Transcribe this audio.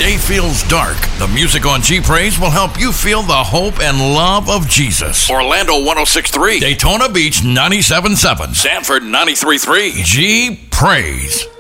day feels dark, the music on G Praise will help you feel the hope and love of Jesus. Orlando 106.3, Daytona Beach 97.7, Sanford 93.3. G Praise.